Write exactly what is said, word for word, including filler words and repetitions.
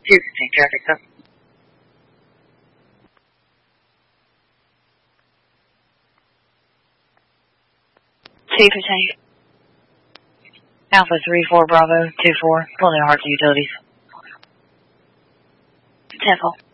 two fifteen traffic stop. two fifteen. Alpha three four Bravo two four. Pulling Heart to Utilities. Temple.